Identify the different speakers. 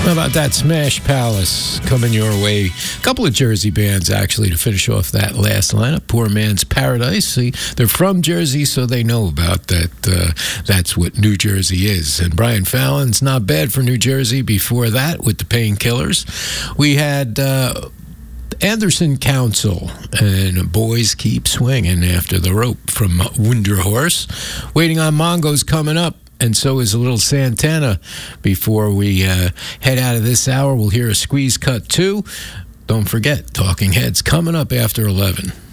Speaker 1: How about that? Smash Palace coming your way. A couple of Jersey bands, actually, to finish off that last lineup. Poor Man's Paradise. See, they're from Jersey, so they know about that. That's what New Jersey is. And Brian Fallon's Not Bad for New Jersey before that with the Painkillers. We had Anderson Council and Boys Keep Swinging After the Rope from Wunderhorse. Waiting on Mongo's coming up. And so is a little Santana. Before we head out of this hour, we'll hear a squeeze cut too. Don't forget, Talking Heads coming up after 11.